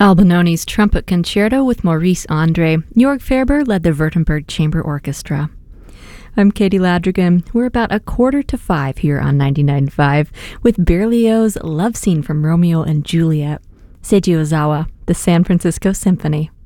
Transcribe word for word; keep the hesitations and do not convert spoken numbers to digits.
Albinoni's Trumpet Concerto with Maurice Andre. Jörg Ferber led the Württemberg Chamber Orchestra. I'm Katie Ladrigan. We're about a quarter to five here on ninety-nine point five with Berlioz's Love Scene from Romeo and Juliet. Seiji Ozawa, the San Francisco Symphony.